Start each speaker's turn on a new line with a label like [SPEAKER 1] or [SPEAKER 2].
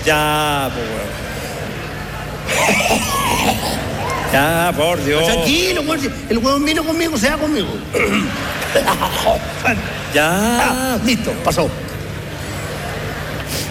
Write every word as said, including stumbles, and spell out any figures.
[SPEAKER 1] Ya, pues, weón. Ya, por Dios.
[SPEAKER 2] Tranquilo, weón. El weón vino conmigo, se va conmigo.
[SPEAKER 1] Ya.
[SPEAKER 2] Ah, listo, pasó.